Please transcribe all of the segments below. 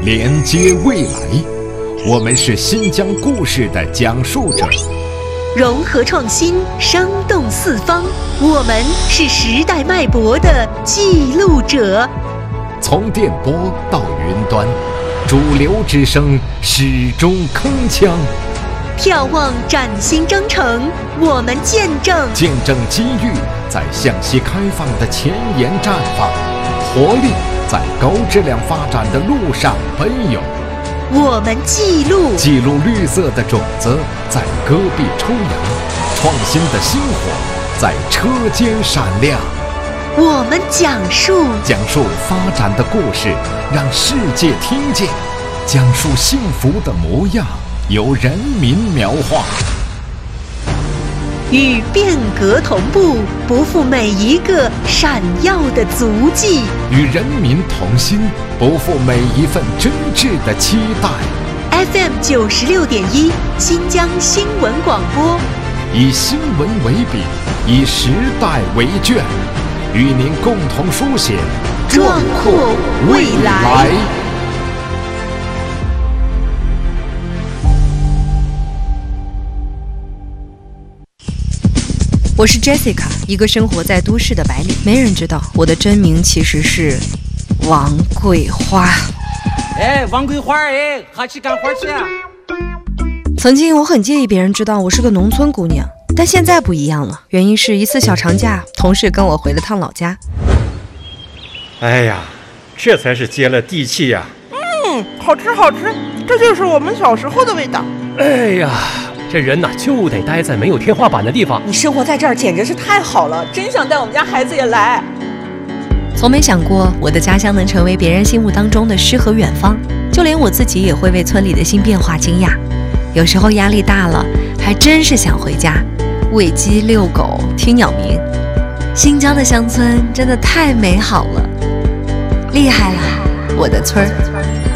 连接未来。我们是新疆故事的讲述者， 融合创新，生动四方。我们是时代脉搏的记录者。 从电波到云端，主流之声始终铿锵。 眺望崭新征程，我们见证机遇在向西开放的前沿绽放，活力在高质量发展的路上奔涌。 我们记录绿色的种子在戈壁抽芽，创新的星火在车间闪亮。 我们讲述发展的故事，让世界听见；讲述幸福的模样，由人民描画。 与变革同步，不负每一个闪耀的足迹； 与人民同心，不负每一份真挚的期待。 FM 96.1新疆新闻广播， 以新闻为笔，以时代为卷，与您共同书写壮阔未来。 我是 Jessica， 一个生活在都市的白领。没人知道我的真名其实是王桂花。 王桂花，哈去干活去啊！ 曾经我很介意别人知道我是个农村姑娘，但现在不一样了。原因是一次小长假，同事跟我回了趟老家。 哎呀，这才是接了地气呀！ 好吃好吃，这就是我们小时候的味道。 哎呀，这人呐就得待在没有天花板的地方。 你生活在这儿简直是太好了，真想带我们家孩子也来。 从没想过我的家乡能成为别人心目当中的诗和远方，就连我自己也会为村里的新变化惊讶。有时候压力大了，还真是想回家，喂鸡遛狗听鸟鸣。新疆的乡村真的太美好了，厉害了我的村儿。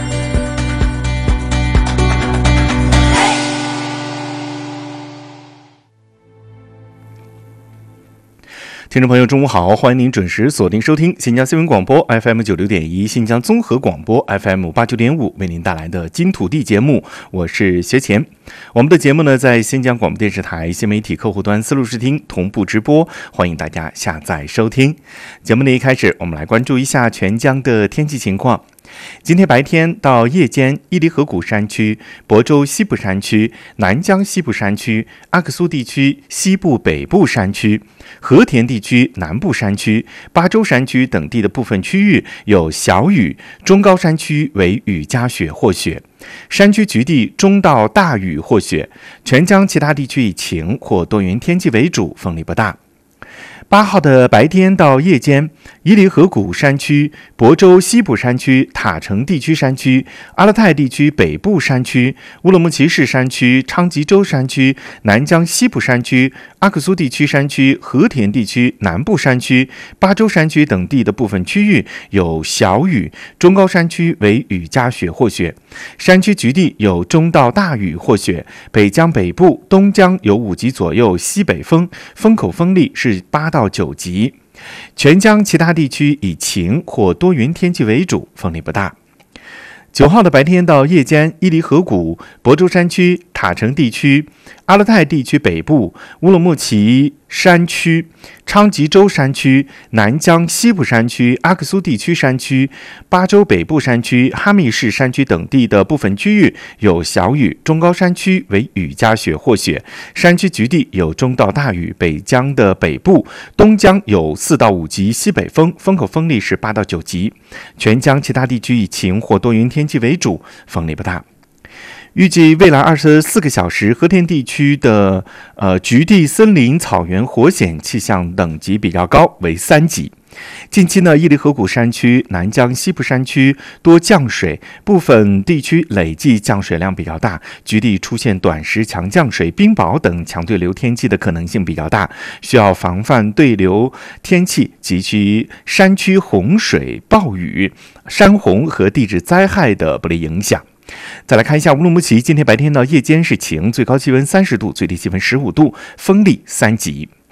听众朋友中午好，欢迎您准时锁定收听新疆新闻广播 FM 96.1新疆综合广播 FM 89.5为您带来的金土地节目，我是学前。我们的节目呢在新疆广播电视台新媒体客户端思路视听同步直播，欢迎大家下载收听。节目的一开始，我们来关注一下全疆的天气情况。今天白天到夜间，伊犁河谷山区、亳州西部山区、南疆西部山区、阿克苏地区西部北部山区、和田地区南部山区、巴州山区等地的部分区域有小雨，中高山区为雨夹雪或雪，山区局地中到大雨或雪，全疆其他地区以晴或多云天气为主，风力不大。8号的白天到夜间，伊犁河谷山区、亳州西部山区、塔城地区山区、阿勒泰地区北部山区、乌鲁木齐市山区、昌吉州山区、南疆西部山区、阿克苏地区山区、和田地区南部山区、巴州山区等地的部分区域有小雨，中高山区为雨夹雪或雪，山区局地有中到大雨或雪，北疆北部、东疆有5级左右西北风，风口风力是8到9级。全疆其他地区以晴或多云天气为主，风力不大。9号的白天到夜间，伊犁河谷、亳州山区、塔城地区、阿勒泰地区北部、乌鲁木齐山区、昌吉州山区、南疆西部山区、阿克苏地区山区、巴州北部山区、哈密市山区等地的部分区域有小雨，中高山区为雨夹雪或雪，山区局地有中到大雨，北疆的北部、东疆有4到5级西北风，风口风力是8到9级。全疆其他地区以晴或多云天气为主，风力不大。预计未来24个小时，和田地区的局地森林草原火险气象等级比较高，为3级。近期呢，伊犁河谷山区、南疆西部山区多降水，部分地区累计降水量比较大，局地出现短时强降水、冰雹等强对流天气的可能性比较大，需要防范对流天气及其山区洪水、暴雨、山洪和地质灾害的不利影响。再来看一下乌鲁木齐，今天白天到夜间是晴，最高气温30度，最低气温15度，风力3级。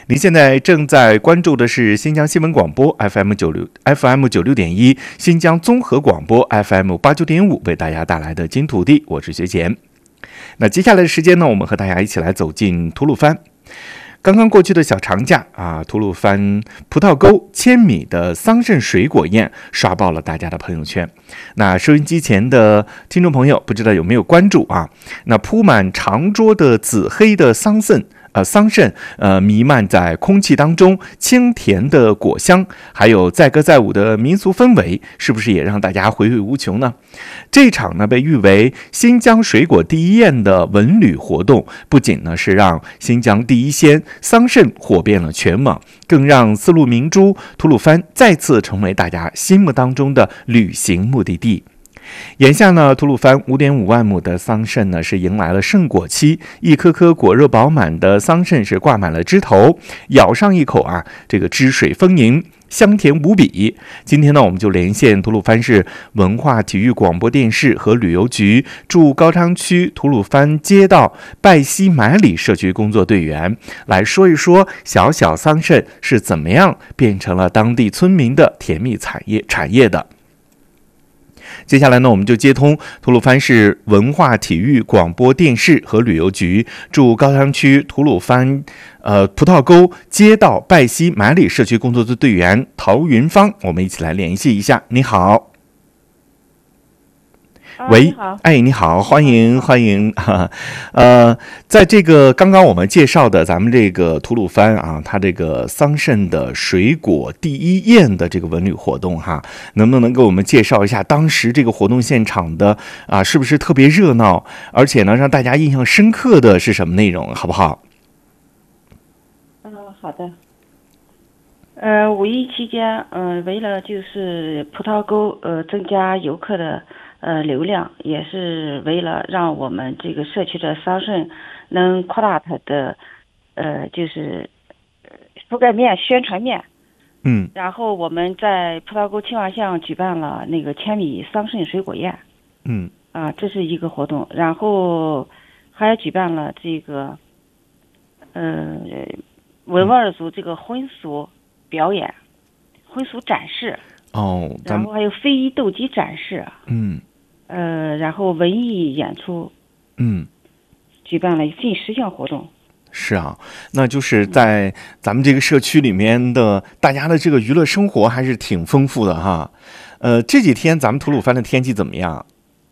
您现在正在关注的是新疆新闻广播 FM96.1，新疆综合广播 FM89.5，为大家带来的金土地，我是学贤。那接下来的时间呢，我们和大家一起来走进吐鲁番。刚刚过去的小长假啊，吐鲁番葡萄沟千米的桑葚水果宴刷爆了大家的朋友圈。那收音机前的听众朋友，不知道有没有关注啊？那铺满长桌的紫黑的桑葚，弥漫在空气当中，清甜的果香，还有载歌载舞的民俗氛围，是不是也让大家回味无穷呢？这场呢被誉为新疆水果第一宴的文旅活动，不仅呢是让新疆第一鲜桑葚火遍了全网，更让丝路明珠吐鲁番再次成为大家心目当中的旅行目的地。眼下呢，吐鲁番5.5万亩的桑葚呢是迎来了盛果期，一颗颗果肉饱满的桑葚是挂满了枝头，咬上一口啊，这个汁水丰盈，香甜无比。今天呢，我们就连线吐鲁番市文化体育广播电视和旅游局驻高昌区吐鲁番街道拜西买里社区工作队员，来说一说小小桑葚是怎么样变成了当地村民的甜蜜产业的。接下来呢，我们就接通吐鲁番市文化体育广播电视和旅游局驻高昌区吐鲁番葡萄沟街道拜西买里社区工作队员陶云芳，我们一起来联系一下。你好。喂， 你好， 哎，你好，欢迎。在这个刚刚我们介绍的咱们这个吐鲁番啊，它这个桑葚的水果第一宴的这个文旅活动哈，能不能给我们介绍一下当时这个活动现场的啊，是不是特别热闹？而且呢，让大家印象深刻的是什么内容，好不好？ 好的。五一期间，为了就是葡萄沟增加游客的流量，也是为了让我们这个社区的桑葚能扩大它的就是覆盖面、宣传面。然后我们在葡萄沟青瓦巷举办了那个千米桑葚水果宴。这是一个活动。然后还举办了这个维吾尔族这个婚俗表演、婚俗展示。然后还有非遗斗鸡展示。然后文艺演出。举办了近10项活动。 是啊，那就是在咱们这个社区里面的大家的这个娱乐生活还是挺丰富的哈。这几天咱们吐鲁番的天气怎么样？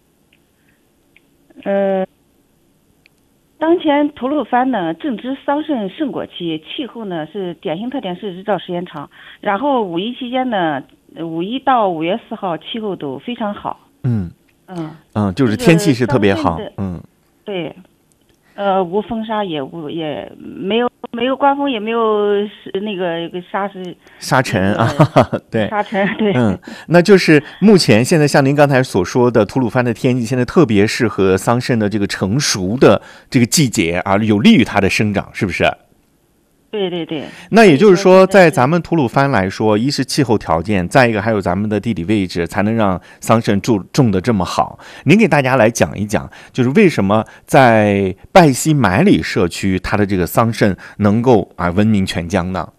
当前吐鲁番呢正值桑葚盛果期，气候呢是典型特点是日照时间长。然后五一期间呢，5·1到5月4号气候都非常好。 就是天气是特别好。 对，无风沙，也没有刮风，也没有那个沙尘啊。对，沙尘。对。 那就是目前现在像您刚才所说的，吐鲁番的天气现在特别适合桑葚的这个成熟的这个季节啊，有利于它的生长，是不是？ 对。 那也就是说，在咱们吐鲁番来说，一是气候条件，再一个还有咱们的地理位置，才能让桑葚种得这么好。您给大家来讲一讲，就是为什么在拜西买里社区，它的这个桑葚能够闻名全疆呢？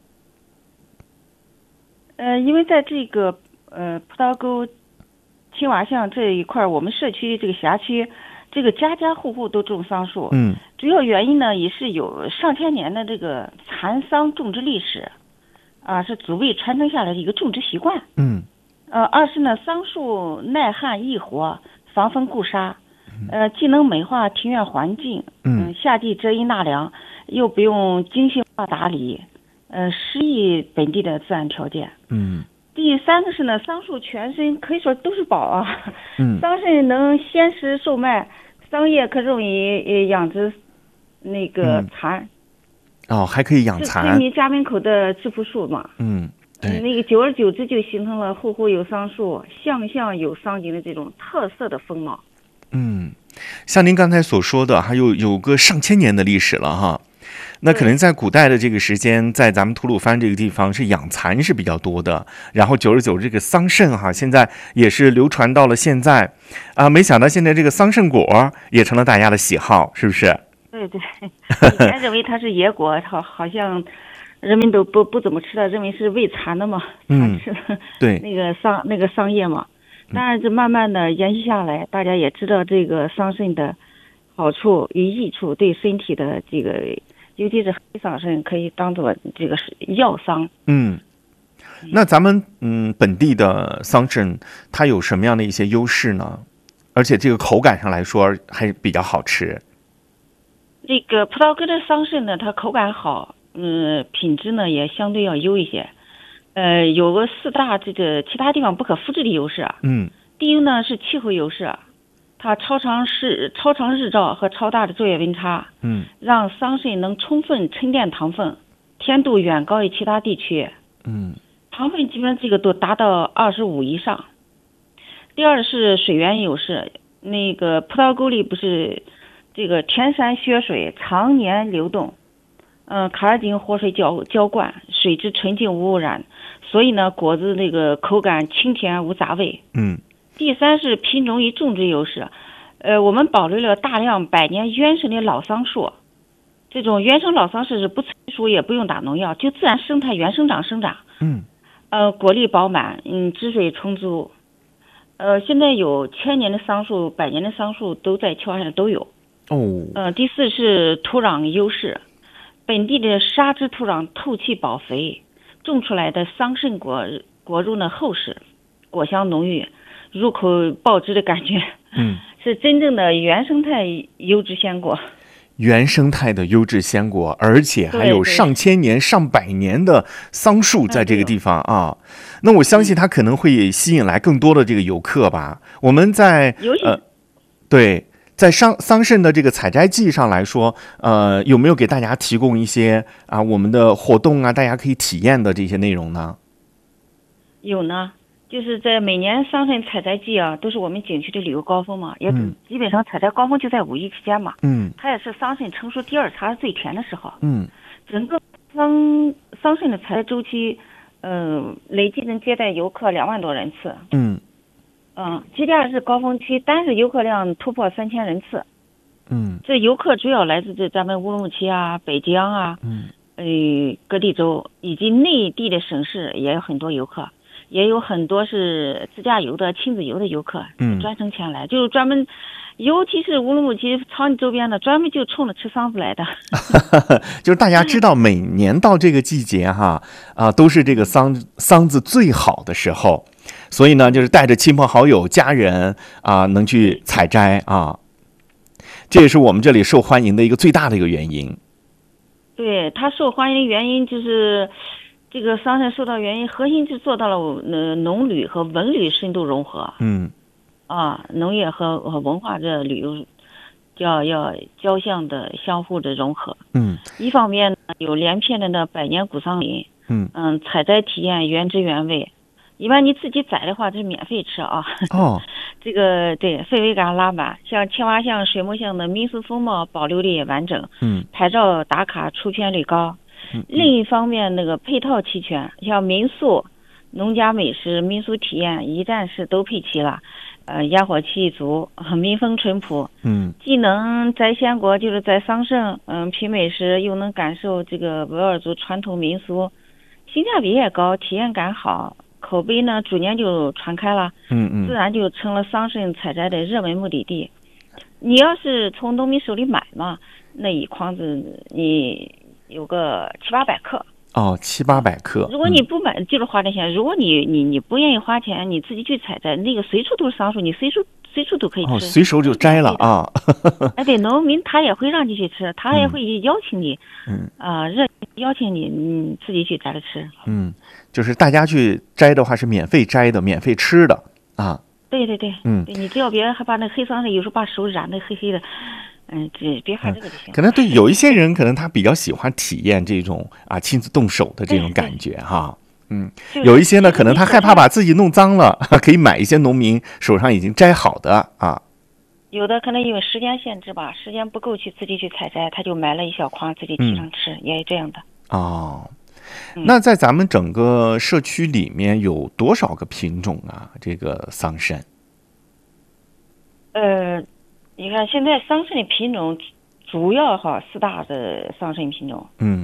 因为在这个葡萄沟青瓦巷这一块，我们社区这个辖区，这个家家户户都种桑树。主要原因呢也是有上千年的这个蚕桑种植历史，是祖辈传承下来的一个种植习惯。二是呢，桑树耐旱易活，防风固沙，既能美化庭院环境，夏季遮阴纳凉，又不用精细化打理，适宜本地的自然条件。第三个是呢，桑树全身可以说都是宝啊。桑葚能鲜食售卖，桑叶可用于养殖那个蚕。 还可以养蚕。 是居民家门口的致富树嘛。对。那个久而久之就形成了户户有桑树，项项有桑景的这种特色的风貌。 像您刚才所说的，还有个上千年的历史了哈。那可能在古代的这个时间，在咱们吐鲁番这个地方是养蚕是比较多的，然后久而久之这个桑葚哈，现在也是流传到了现在没想到现在这个桑葚果也成了大家的喜好，是不是？ 对，以前认为它是野果，好像人们都不怎么吃了，认为是胃残的嘛，吃的对那个桑叶嘛。当然，这慢慢的延续下来，大家也知道这个桑葚的好处与益处，对身体的这个，尤其是黑桑葚，可以当做这个药桑。 那咱们本地的桑葚，它有什么样的一些优势呢？而且这个口感上来说还比较好吃。 这个葡萄根的桑葚呢，它口感好，品质呢也相对要优一些。有个4大这个其他地方不可复制的优势啊。第一呢是气候优势，它超长日照和超大的昼夜温差，让桑葚能充分沉淀糖分，甜度远高于其他地区。糖分基本上这个都达到25以上。第二是水源优势，那个葡萄沟里不是这个天山雪水常年流动，卡尔井活水浇灌，水质纯净无污染，所以呢果子那个口感清甜无杂味。第三是品种与种植优势，我们保留了大量百年原生的老桑树，这种原生老桑树是不催熟也不用打农药，就自然生态原生长。果粒饱满，汁水充足。现在有1000年的桑树、100年的桑树都在青蛙山都有。第四是土壤优势，本地的沙质土壤透气保肥，种出来的桑葚果肉呢厚实，果香浓郁，入口爆汁的感觉。是真正的原生态优质鲜果。 原生态的优质鲜果，而且还有上千年、上百年的桑树在这个地方啊。那我相信它可能会吸引来更多的这个游客吧。我们在对，在桑葚的这个采摘季上来说，有没有给大家提供一些我们的活动大家可以体验的这些内容呢？ 有呢。就是在每年桑葚采摘季都是我们景区的旅游高峰嘛，也基本上采摘高峰就在5一期间嘛。它也是桑葚成熟第2茬最甜的时候。整个桑葚的采摘周期，累计能接待游客2万多人次。节假日高峰期单日游客量突破3000人次。这游客主要来自咱们乌鲁木齐北疆各地州以及内地的省市也有很多游客。也有很多是自驾游的、亲子游的游客，专程前来，就是专门，尤其是乌鲁木齐、昌吉周边的，专门就冲着吃桑子来的。 就是大家知道，每年到这个季节都是这个桑子最好的时候，所以呢，就是带着亲朋好友、家人能去采摘这也是我们这里受欢迎的一个最大的一个原因。 对，它受欢迎的原因就是。这个桑葚受到原因，核心是做到了农旅和文旅深度融合。农业和文化这旅游要交相的相互的融合。一方面有连片的100年古桑林。采摘体验原汁原味。一般你自己摘的话，这是免费吃这个对氛围感拉满，像青蛙巷、水墨巷的民俗风貌保留的也完整。拍照打卡出片率高。另一方面，那个配套齐全，像民宿、农家美食、民俗体验一站式都配齐了。烟火气一足，民风淳朴。既能摘鲜果，就是摘桑葚，品美食，又能感受这个维吾尔族传统民俗，性价比也高，体验感好，口碑呢逐年就传开了。自然就成了桑葚采摘的热门目的地。你要是从农民手里买嘛，那一筐子你。有个700-800克 700-800克。 如果你不买，就是花点钱。如果你不愿意花钱，你自己去采摘，那个随处都是桑树，你随处都可以吃。 随手就摘了对，农民他也会让你去吃，他也会邀请你，邀请你自己去摘着吃。 就是大家去摘的话是免费摘的，免费吃的对，你只要别还把那黑桑葚有时候把手染得黑黑的。别看这个就行。 可能对有一些人，可能他比较喜欢体验这种亲自动手的这种感觉有一些呢，可能他害怕把自己弄脏了，可以买一些农民手上已经摘好的有的可能因为时间限制吧，时间不够自己去采摘，他就买了一小筐自己提上吃，也有这样的。 那在咱们整个社区里面有多少个品种这个桑葚？ 你看现在桑葚的品种主要4大的桑葚品种，分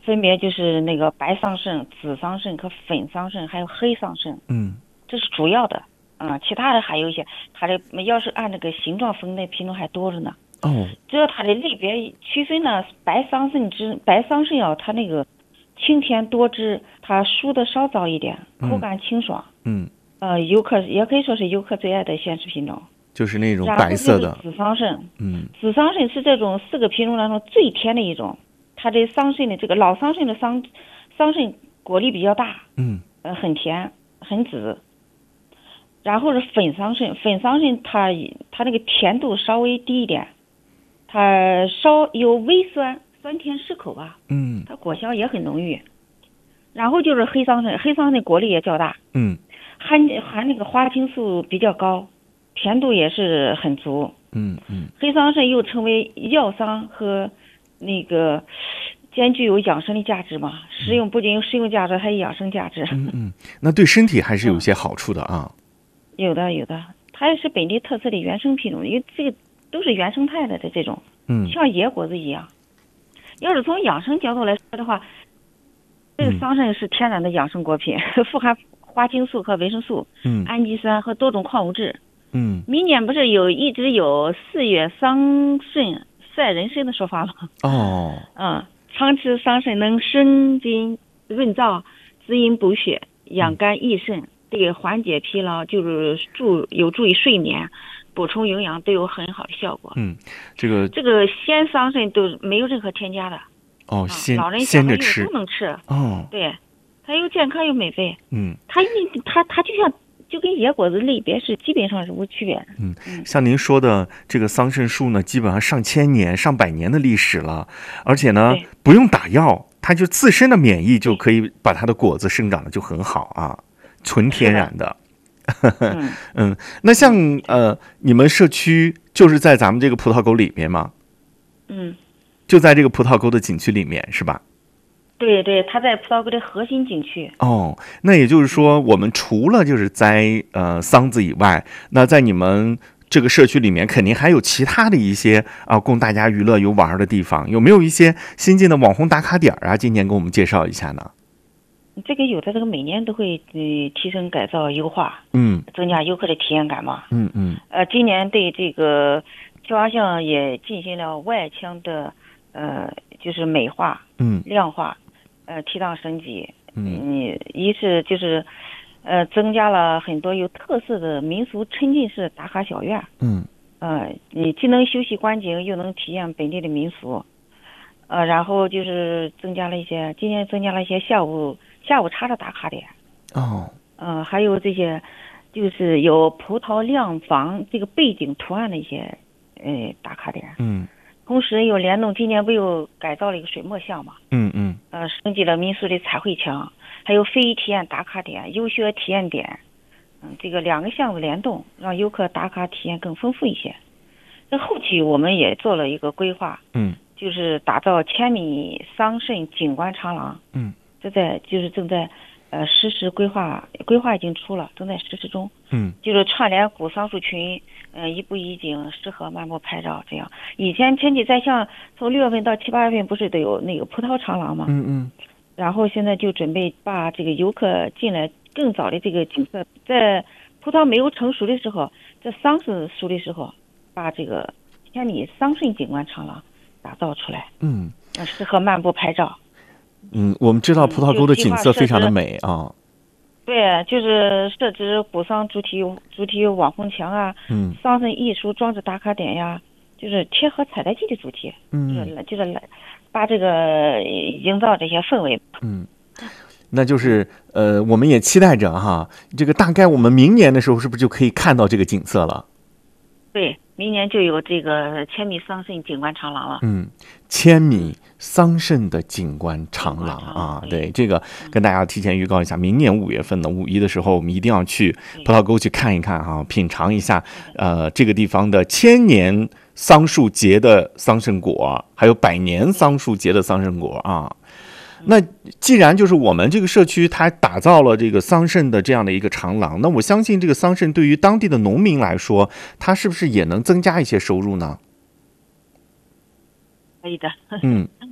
分别就是那个白桑葚、紫桑葚和粉桑葚，还有黑桑葚。这是主要的。其他的还有一些，它的要是按那个形状分类品种还多着呢。只要它的类别区分呢，白桑葚啊，它那个清甜多汁，它熟的稍早一点，口感清爽。游客也可以说是游客最爱的鲜食品种， 就是那种白色的紫桑葚。紫桑葚是这种4个品种当中最甜的一种，它的桑葚的这个老桑葚的桑葚果粒比较大，很甜很紫。然后是粉桑葚它那个甜度稍微低一点，它稍有微酸甜适口吧。它果香也很浓郁。然后就是黑桑葚果粒也较大，含那个花青素比较高，甜度也是很足。黑桑葚又称为药桑和那个兼具有养生的价值嘛，不仅有食用价值，还有养生价值。 那对身体还是有些好处的啊。 有的，它也是本地特色的原生品种，因为这个都是原生态的这种，像野果子一样。要是从养生角度来说的话，这个桑葚是天然的养生果品，富含花青素和维生素、氨基酸和多种矿物质。明年不是一直有4月桑葚赛人参的说法吗？常吃桑葚能生津润燥、滋阴补血、养肝益肾，对缓解疲劳，就是有助于睡眠、补充营养，都有很好的效果。这个鲜桑葚都没有任何添加的。老人小孩子都能吃。对，它又健康又美味。它就跟野果子类别基本上是无区别的。 像您说的这个桑葚树呢，基本上上千年、上百年的历史了，而且呢不用打药，它就自身的免疫就可以把它的果子生长的就很好啊，纯天然的。那像你们社区就是在咱们这个葡萄沟里面吗？就在这个葡萄沟的景区里面是吧？ 对，它在葡萄沟的核心景区。 那也就是说，我们除了就是栽桑子以外，那在你们这个社区里面，肯定还有其他的一些供大家娱乐游玩的地方。有没有一些新进的网红打卡点啊？今年给我们介绍一下呢？ 这个有的，这个每年都会提升、改造、优化，增加游客的体验感嘛。今年对这个青蛙巷也进行了外墙的就是美化、亮化，提档升级。一是就是增加了很多有特色的民俗沉浸式打卡小院。你既能休息观景，又能体验本地的民俗。然后就是今年增加了一些下午茶的打卡点。还有这些就是有葡萄亮房这个背景图案的一些打卡点。同时又联动，今年不又改造了一个水墨巷嘛？升级了民宿的彩绘墙，还有非遗体验打卡点、游学体验点。这个2个项目联动，让游客打卡体验更丰富一些。这后期我们也做了一个规划，就是打造1000米桑葚景观长廊。正在实施规划已经出了，正在实施中。就是串联古桑树群，一步一景，适合漫步拍照。这样，以前天气在像从6月份到7、8月份不是都有那个葡萄长廊吗？然后现在就准备把这个游客进来更早的这个景色，在葡萄没有成熟的时候，在桑葚熟的时候，把这个1000米桑葚景观长廊打造出来。适合漫步拍照。 我们知道葡萄沟的景色非常的美啊。 对，就是设置古桑主题网红墙啊，桑葚艺术装置打卡点呀，就是贴合彩带季的主题。就是来把这个营造这些氛围。 那就是我们也期待着哈，这个大概我们明年的时候是不是就可以看到这个景色了？ 对，明年就有这个1000米桑葚景观长廊了。 1000米桑葚的景观长廊啊，对，这个跟大家提前预告一下，明年5月份的5·1的时候，我们一定要去葡萄沟去看一看哈，品尝一下这个地方的1000年桑树节的桑葚果，还有100年桑树节的桑葚果啊。那既然就是我们这个社区它打造了这个桑葚的这样的一个长廊，那我相信这个桑葚对于当地的农民来说，它是不是也能增加一些收入呢？ 可以的。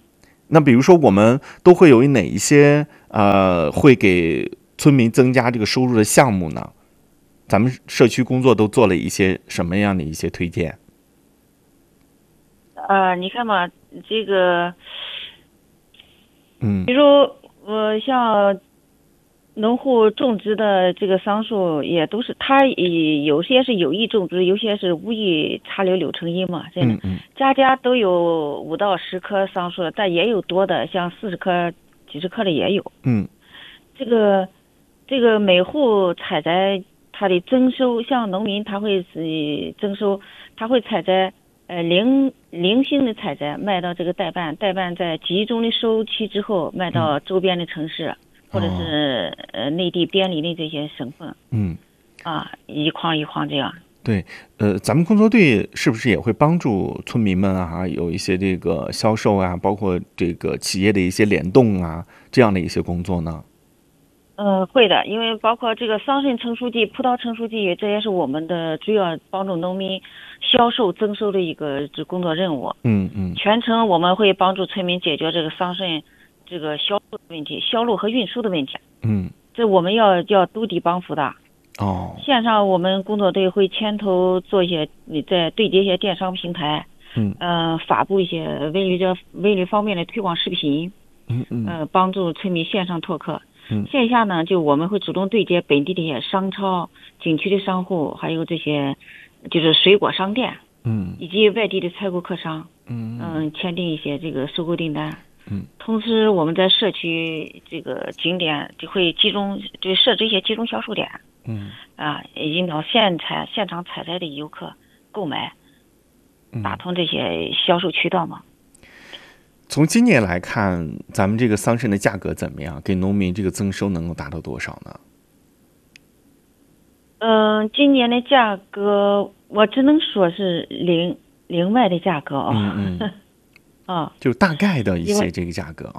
那比如说我们都会有哪一些会给村民增加这个收入的项目呢？咱们社区工作都做了一些什么样的一些推荐？ 你看嘛，这个， 嗯， 比如像农户种植的这个桑树，也都是它有些是有意种植，有些是无意插柳柳成荫嘛，真的，家家都有5到10棵桑树的，但也有多的，像40棵、几十棵的也有。这个每户采摘它的增收，像农民他会增收，他会采摘零星的采摘，卖到这个代办在集中的收期之后卖到周边的城市，或者是内地边邻的这些省份。一筐一筐这样。 对，咱们工作队是不是也会帮助村民们啊，有一些这个销售啊，包括这个企业的一些联动啊，这样的一些工作呢？ 会的，因为包括这个桑葚成熟季、葡萄成熟季，这也是我们的主要帮助农民销售增收的一个工作任务。全程我们会帮助村民解决这个桑葚这个销售的问题、销路和运输的问题。这我们要兜底帮扶的。线上我们工作队会牵头做一些，在对接一些电商平台，发布一些文旅方面的推广视频，帮助村民线上拓客。线下呢，就我们会主动对接本地的一些商超、景区的商户，还有这些就是水果商店，以及外地的采购客商，签订一些这个收购订单。同时我们在社区这个景点就会就设置一些集中销售点，引导现场采摘的游客购买，打通这些销售渠道嘛。 从今年来看，咱们这个桑葚的价格怎么样？给农民这个增收能够达到多少呢？ 今年的价格我只能说是零外的价格就大概的一些这个价格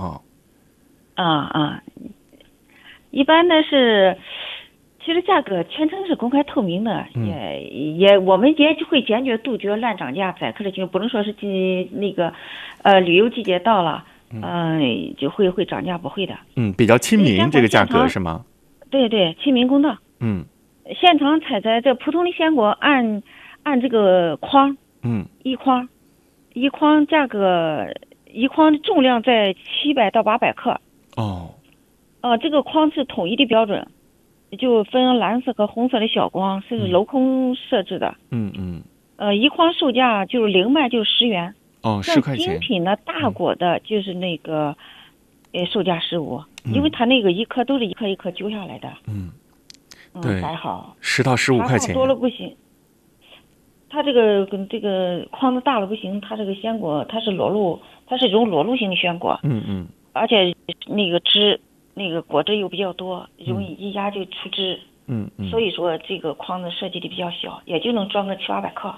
一般的是，其实价格全程是公开透明的，我们也会坚决杜绝乱涨价宰客的情况，不能说是那个旅游季节到了，就会涨价，不会的。 比较亲民这个价格是吗？ 对，亲民公道。现场采摘这普通的鲜果按这个筐，一筐价格，一筐的重量在700到800克。这个筐是统一的标准，就分蓝色和红色的小筐，是镂空设置的。一筐售价就是零卖就是10元。 10块钱。 精品的大果的就是那个，售价15，因为它那个一颗都是一颗一颗揪下来的。 对， 还好。 10到15块钱。 多了不行。它这个跟这个筐子大了不行，它这个鲜果它是裸露，它是一种裸露型的鲜果。而且那个果汁又比较多，容易一压就出汁。所以说这个筐子设计的比较小，也就能装个700-800克。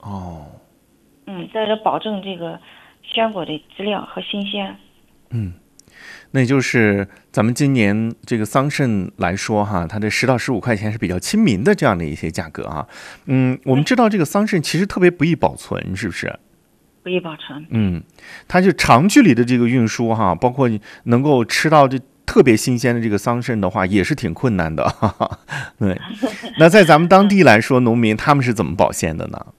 在这保证这个鲜果的质量和新鲜。 那也就是咱们今年这个桑葚来说哈，它的10到15块钱是比较亲民的这样的一些价格啊。我们知道这个桑葚其实特别不易保存，是不是？ 不易保存。 它就长距离的这个运输哈，包括能够吃到这特别新鲜的这个桑葚的话，也是挺困难的。对，那在咱们当地来说，农民他们是怎么保鲜的呢？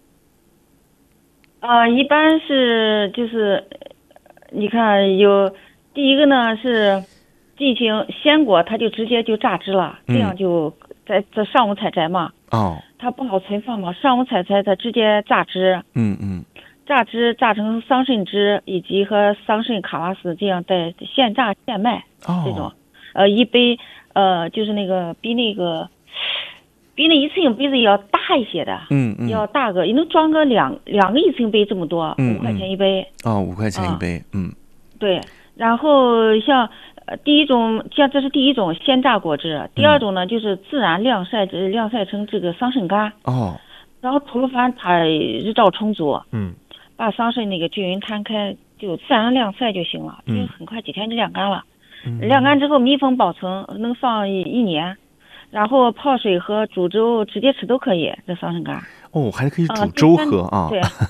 一般是就是你看第一个呢是进行鲜果，它就直接就榨汁了，这样就在上午采摘嘛。它不好存放嘛，上午采摘它直接榨汁。榨汁榨成桑葚汁，以及和桑葚卡瓦斯，这样在现榨现卖。这种一杯就是那个比那一次性杯子要大一些的。要大个，也能装个两个一次性杯这么多。5块钱一杯。5块钱一杯。对。然后像第一种，像这是第一种鲜榨果汁，第二种呢就是自然晾晒成这个桑葚干。然后吐鲁番它日照充足，把桑葚那个均匀摊开，就自然晾晒就行了，就很快几天就晾干了。晾干之后密封保存，能放1年，然后泡水喝、煮粥直接吃都可以。这桑葚干还可以煮粥喝啊。 对，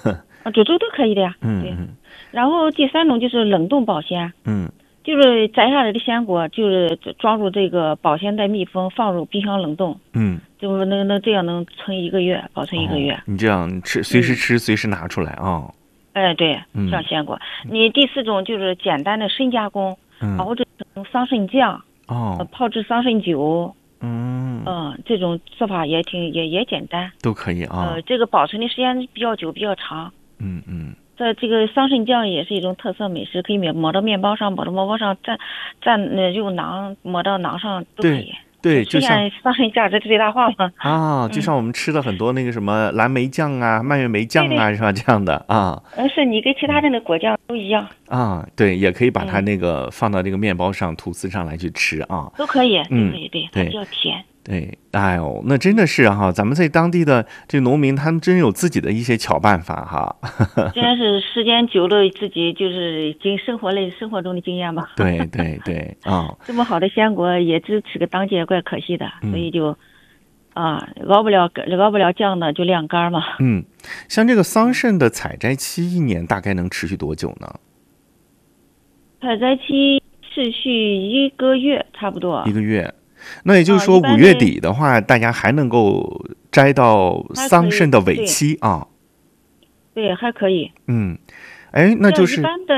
煮粥都可以的呀。对。然后第3种就是冷冻保鲜。就是摘下来的鲜果，就是装入这个保鲜袋密封，放入冰箱冷冻。就能这样能存1个月，保存1个月。 你这样吃，随时吃，随时拿出来啊。 对，像鲜果。你第4种就是简单的深加工，熬制成桑葚酱，泡制桑葚酒。这种做法也简单， 都可以啊。 这个保存的时间比较久，比较长。这个桑葚酱也是一种特色美食，可以抹到面包上，抹到馍包上，用馕抹到馕上都可以。 对，就像桑葚酱这最大化嘛。 就像我们吃的很多那个什么蓝莓酱啊、蔓越莓酱啊，是吧？这样的啊。 是你跟其他人的果酱都一样对，也可以把它那个放到这个面包上、吐司上来去吃啊。 都可以，对，它比较甜。 对，哎呦，那真的是哈，咱们在当地的这农民，他们真有自己的一些巧办法哈。 真是时间久了，自己就是生活中的经验吧。 对这么好的鲜果也只吃个当季，怪可惜的，所以就熬不了酱的就晾干嘛。 像这个桑葚的采摘期1年大概能持续多久呢？ 采摘期持续1个月，差不多1 个月。那也就是说，5月底的话，大家还能够摘到桑葚的尾期啊。 对，还可以。 那就是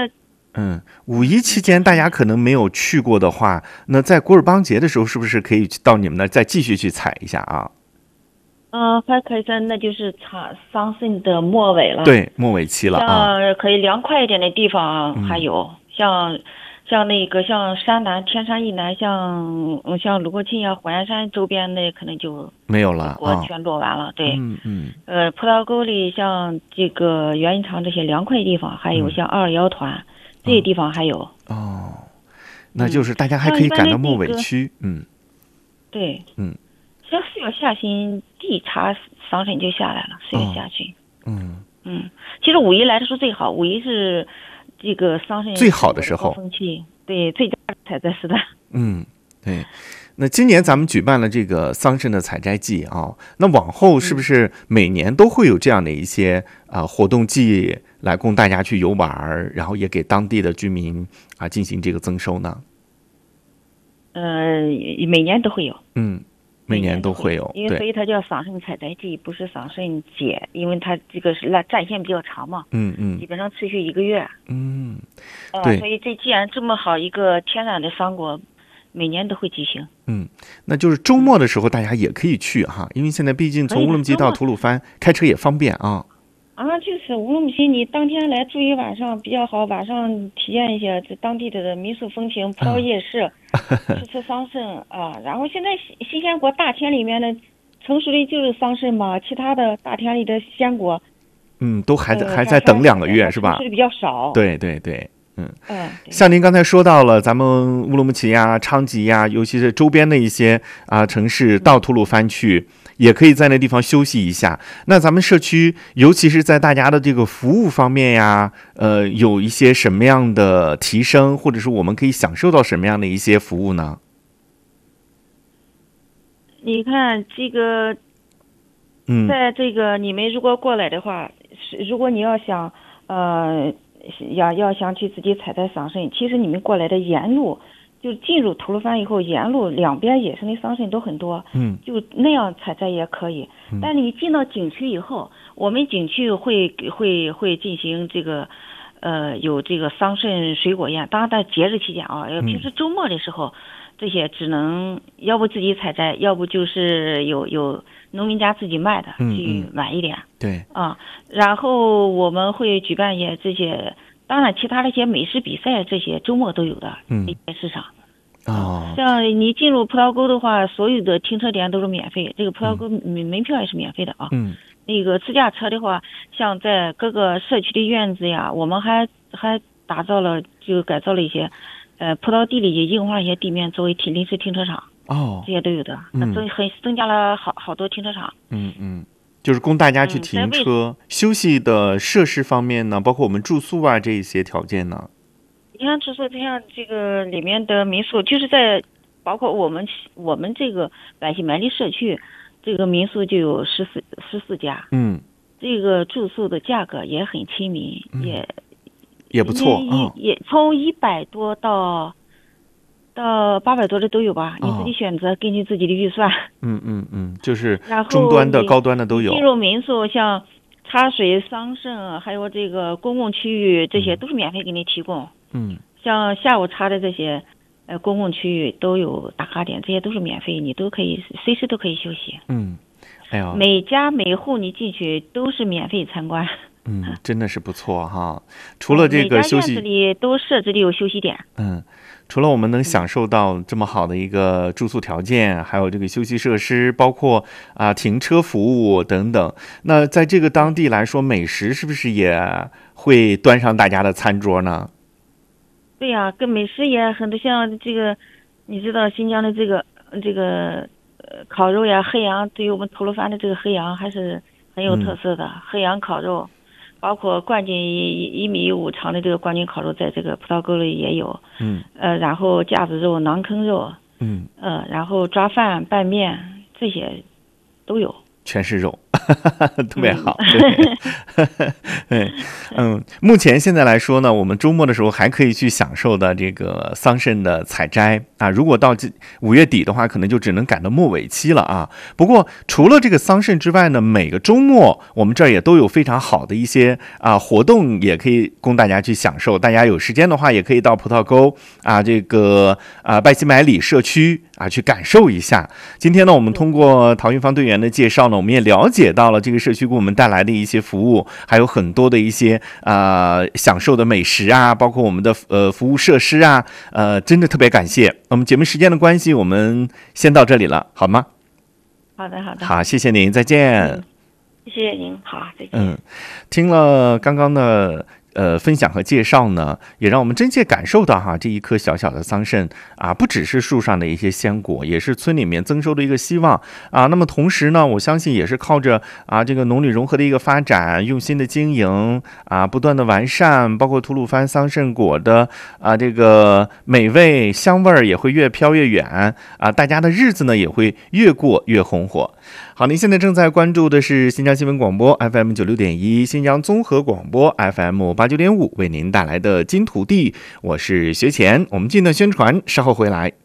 5一期间大家可能没有去过的话，那在古尔邦节的时候，是不是可以到你们那儿再继续去采一下啊？ 还可以那就是桑葚的末尾了。 对，末尾期了啊。 可以凉快一点的地方还有像那个像山南天山以南，像卢沟沁呀、火焰山周边的可能就没有了， 全落完了。对，葡萄沟里像这个原场这些凉快的地方，还有像221团这些地方还有。 那就是大家还可以赶到末尾区。 对，像4月下旬地茶桑葚就下来了，4月下旬。其实5一来的时候最好，5一是这个桑葚最好的时候， 风气，对，最佳采摘时段。 对。那今年咱们举办了这个桑葚的采摘季啊，那往后是不是每年都会有这样的一些活动季来供大家去游玩，然后也给当地的居民进行这个增收呢？ 每年都会有。 每年都会有， 因为所以它叫桑葚采摘季，不是桑葚节，因为它这个是战线比较长嘛。基本上持续1个月。对。所以这既然这么好一个天然的桑果，每年都会举行。 那就是周末的时候大家也可以去哈，因为现在毕竟从乌鲁木齐到吐鲁番开车也方便啊。 就是乌鲁木齐，你当天来住一晚上比较好，晚上体验一下这当地的民俗风情，葡萄夜市，吃桑葚然后现在新鲜果大田里面的成熟的就是桑葚嘛，其他的大田里的鲜果， 都还在等2个月是吧？ 成熟的比较少。 对。像您刚才说到了，咱们乌鲁木齐呀、昌吉呀，尤其是周边的一些城市，到吐鲁番去，也可以在那地方休息一下。那咱们社区，尤其是在大家的这个服务方面呀，有一些什么样的提升，或者是我们可以享受到什么样的一些服务呢？ 你看这个，在这个你们如果过来的话，如果你要想要想去自己采摘桑葚，其实你们过来的沿路，就进入吐鲁番以后，沿路2边野生的桑葚都很多，就那样采摘也可以。但你进到景区以后，我们景区会进行这个有这个桑葚水果宴，当然在节日期间平时周末的时候，这些只能要不自己采摘，要不就是有农民家自己卖的，去晚一点。 对。 然后我们会举办这些，当然其他的一些美食比赛，这些周末都有的一些市场。像你进入葡萄沟的话，所有的停车点都是免费，这个葡萄沟门票也是免费的啊。那个自驾车的话，像在各个社区的院子呀，我们还改造了一些，葡萄地里硬化一些地面作为临时停车场。这些都有的，增加了好多停车场。 就是供大家去停车、休息的设施方面呢，包括我们住宿这一些条件呢。 你看住宿，像这个里面的民宿，就是包括我们这个百姓买里社区，这个民宿就有14家。 这个住宿的价格也很亲民， 也不错也从100多到800多的都有吧，你自己选择，根据自己的预算。 就是中端的、高端的都有。 进入民宿，像茶水、桑葚，还有这个公共区域，这些都是免费给你提供。像下午茶的这些公共区域都有打卡点，这些都是免费，你都可以随时都可以休息。每家每户你进去都是免费参观。 真的是不错哈。除了这个休息， 每家院子里都设置的有休息点。 除了我们能享受到这么好的一个住宿条件，还有这个休息设施，包括停车服务等等，那在这个当地来说，美食是不是也会端上大家的餐桌呢？ 对呀，跟美食也很多，像这个，你知道新疆的这个烤肉呀，黑羊，对于我们吐鲁番的这个黑羊还是很有特色的。黑羊烤肉，包括冠军1.5米长的这个冠军烤肉，在这个葡萄沟里也有。然后架子肉、馕坑肉，然后抓饭、拌面这些都有。 全是肉，特别好。目前现在来说呢，我们周末的时候还可以去享受的这个桑葚的采摘如果到5月底的话，可能就只能赶到末尾期了不过除了这个桑葚之外呢，每个周末我们这儿也都有非常好的一些活动，也可以供大家去享受。大家有时间的话，也可以到葡萄沟这个拜西买里社区去感受一下。今天呢，我们通过陶云芳队员的介绍呢，我们也了解到了这个社区给我们带来的一些服务，还有很多的一些享受的美食包括我们的服务设施真的特别感谢。我们节目时间的关系，我们先到这里了，好吗？ 好的。 好，谢谢您，再见。 谢谢您，好，再见。 听了刚刚的分享和介绍呢，也让我们真切感受到这一颗小小的桑葚不只是树上的一些鲜果，也是村里面增收的一个希望那么同时呢，我相信也是靠着这个农旅融合的一个发展，用心的经营不断的完善，包括吐鲁番桑葚果的这个美味香味儿也会越飘越远大家的日子呢也会越过越红火。好，您现在正在关注的是新疆新闻广播 FM 96.1，新疆综合广播 FM 89.5，为您带来的金土地，我是学前。我们进段宣传，稍后回来。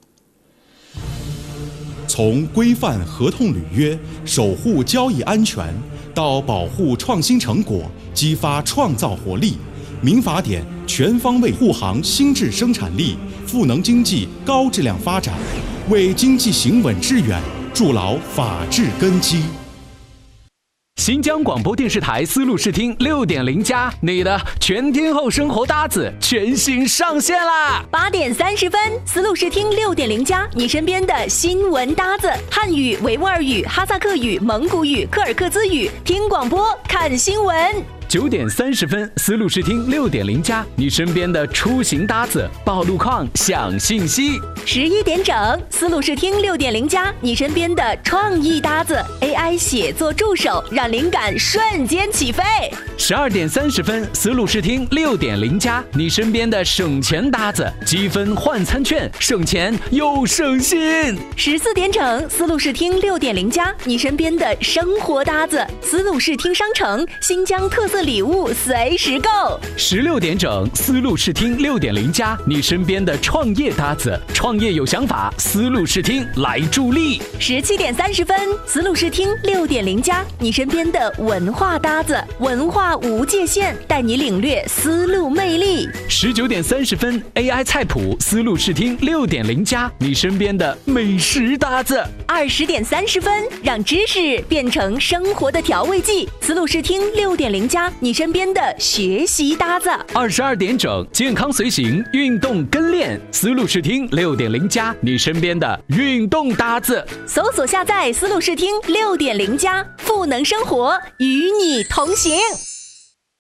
从规范合同履约、守护交易安全，到保护创新成果、激发创造活力，民法典全方位护航新质生产力，赋能经济高质量发展，为经济行稳致远筑牢法治根基。 新疆广播电视台丝路视听6.0+，你的全天候生活搭子全新上线啦 ！8点30分，丝路视听6.0+，你身边的新闻搭子，汉语、维吾尔语、哈萨克语、蒙古语、柯尔克孜语，听广播看新闻。 9点30分，丝路视听6.0+，你身边的出行搭子，报路况、享信息。 11点整，丝路视听6.0+，你身边的创意搭子 ，AI 写作助手，让灵感瞬间起飞。 12点30分，丝路视听6.0+，你身边的省钱搭子，积分换餐券，省钱又省心。 14点整，丝路视听6.0+，你身边的生活搭子，丝路视听商城，新疆特色礼物随时购。 16点整，丝路视听6.0+，你身边的创业搭子，创业有想法，丝路视听来助力。 17点30分，丝路视听6.0+，你身边的文化搭子，文化无界限，带你领略丝路魅力。 19点30分 ，AI 菜谱，丝路视听6.0+，你身边的美食搭子。 20点30分，让知识变成生活的调味剂，丝路视听6.0+，你身边的学习搭子。 22点整，健康随行，运动跟练，丝路视听6.0+，你身边的运动搭子。 搜索下载丝路视听6.0+，赋能生活，与你同行。